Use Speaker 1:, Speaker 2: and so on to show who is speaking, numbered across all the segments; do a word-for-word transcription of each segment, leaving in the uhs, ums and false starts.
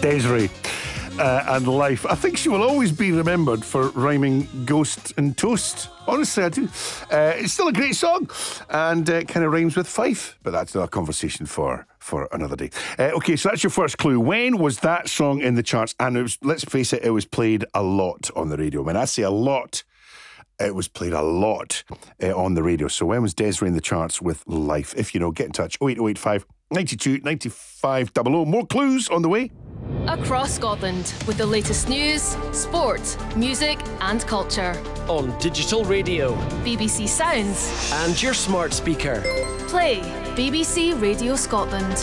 Speaker 1: Desiree uh, and Life. I think she will always be remembered for rhyming ghost and toast. Honestly, I do. Uh, it's still a great song, and uh, it kind of rhymes with Fife, but that's not a conversation for, for another day. Uh, okay, so that's your first clue. When was that song in the charts? And it was, let's face it, it was played a lot on the radio. When I say a lot, it was played a lot uh, on the radio. So when was Desiree in the charts with Life? If you know, get in touch. oh eight oh eight five, nine two, nine five zero zero. More clues on the way.
Speaker 2: Across Scotland with the latest news, sport, music and culture.
Speaker 3: On digital radio,
Speaker 2: B B C Sounds
Speaker 3: and your smart speaker.
Speaker 2: Play B B C Radio Scotland.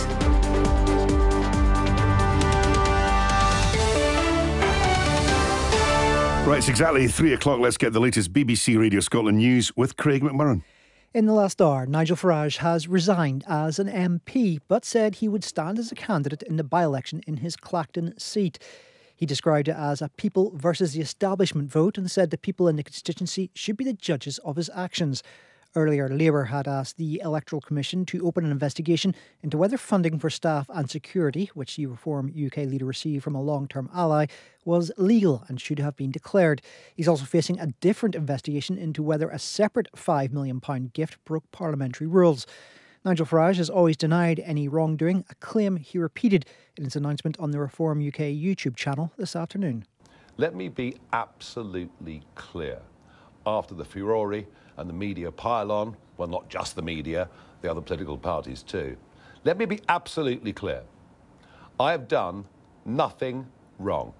Speaker 1: Right, it's exactly three o'clock. Let's get the latest B B C Radio Scotland news with Craig McMurran.
Speaker 4: In the last hour, Nigel Farage has resigned as an M P, but said he would stand as a candidate in the by-election in his Clacton seat. He described it as a people versus the establishment vote and said the people in the constituency should be the judges of his actions. Earlier, Labour had asked the Electoral Commission to open an investigation into whether funding for staff and security, which the Reform U K leader received from a long-term ally, was legal and should have been declared. He's also facing a different investigation into whether a separate five million pounds gift broke parliamentary rules. Nigel Farage has always denied any wrongdoing, a claim he repeated in his announcement on the Reform U K YouTube channel this afternoon.
Speaker 5: Let me be absolutely clear. After the furore and the media pile-on, well, not just the media, the other political parties too. Let me be absolutely clear. I have done nothing wrong.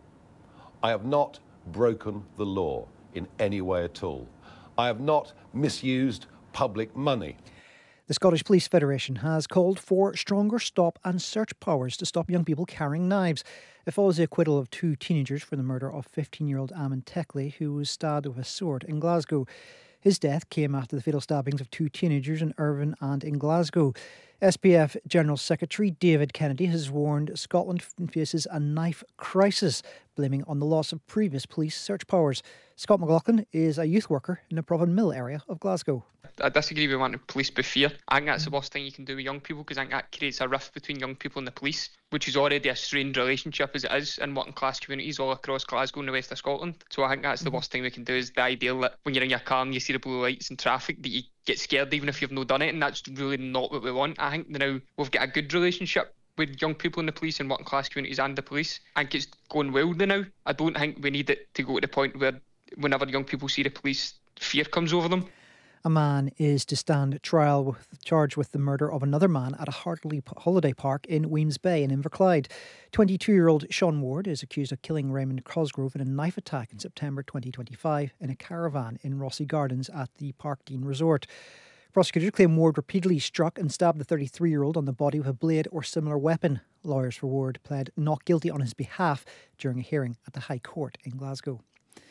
Speaker 5: I have not broken the law in any way at all. I have not misused public money.
Speaker 4: The Scottish Police Federation has called for stronger stop and search powers to stop young people carrying knives. It follows the acquittal of two teenagers for the murder of fifteen-year-old Ammon Teckley, who was stabbed with a sword in Glasgow. His death came after the fatal stabbings of two teenagers in Irvine and in Glasgow. S P F General Secretary David Kennedy has warned Scotland faces a knife crisis, blaming on the loss of previous police search powers. Scott McLaughlin is a youth worker in the Provan Mill area of Glasgow.
Speaker 6: I disagree with wanting police be fear. I think that's the worst thing you can do with young people, because I think that creates a rift between young people and the police, which is already a strained relationship as it is in working class communities all across Glasgow and the west of Scotland. So I think that's the worst thing we can do, is the idea that when you're in your car and you see the blue lights in traffic that you get scared even if you've not done it, and that's really not what we want. I think now we've got a good relationship with young people in the police and working class communities and the police. I think it's going well now. I don't think we need it to go to the point where whenever young people see the police, fear comes over them.
Speaker 4: A man is to stand trial with charged with the murder of another man at a Hartley holiday park in Weems Bay in Inverclyde. twenty-two-year-old Sean Ward is accused of killing Raymond Cosgrove in a knife attack in September twenty twenty-five in a caravan in Rossie Gardens at the Parkdean Resort. Prosecutors claim Ward repeatedly struck and stabbed the thirty-three-year-old on the body with a blade or similar weapon. Lawyers for Ward pled not guilty on his behalf during a hearing at the High Court in Glasgow.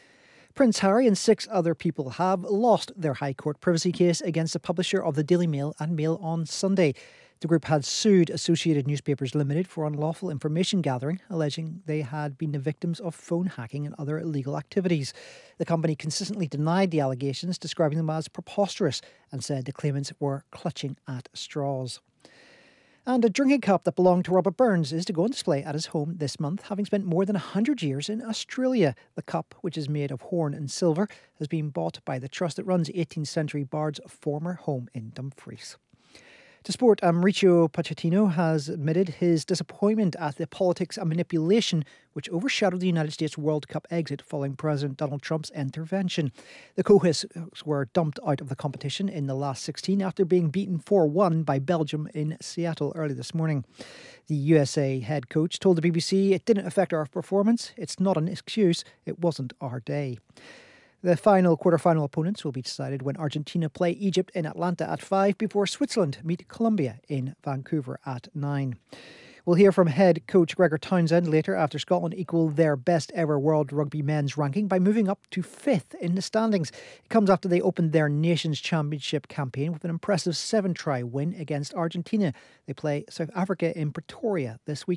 Speaker 4: Prince Harry and six other people have lost their High Court privacy case against the publisher of the Daily Mail and Mail on Sunday. The group had sued Associated Newspapers Limited for unlawful information gathering, alleging they had been the victims of phone hacking and other illegal activities. The company consistently denied the allegations, describing them as preposterous, and said the claimants were clutching at straws. And a drinking cup that belonged to Robert Burns is to go on display at his home this month, having spent more than one hundred years in Australia. The cup, which is made of horn and silver, has been bought by the trust that runs eighteenth century Bard's former home in Dumfries. To sport, um, Mauricio Pochettino has admitted his disappointment at the politics and manipulation which overshadowed the United States World Cup exit following President Donald Trump's intervention. The Cohis were dumped out of the competition in the last sixteen after being beaten four one by Belgium in Seattle early this morning. The U S A head coach told the B B C, "It didn't affect our performance. It's not an excuse. It wasn't our day." The final quarter-final opponents will be decided when Argentina play Egypt in Atlanta at five before Switzerland meet Colombia in Vancouver at nine. We'll hear from head coach Gregor Townsend later after Scotland equal their best ever World Rugby men's ranking by moving up to fifth in the standings. It comes after they opened their Nations Championship campaign with an impressive seven-try win against Argentina. They play South Africa in Pretoria this week.